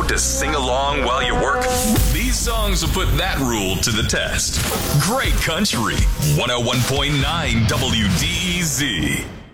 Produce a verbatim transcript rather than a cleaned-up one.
to sing along while you work? These songs will put that rule to the test. Great Country, one oh one point nine W D E Z.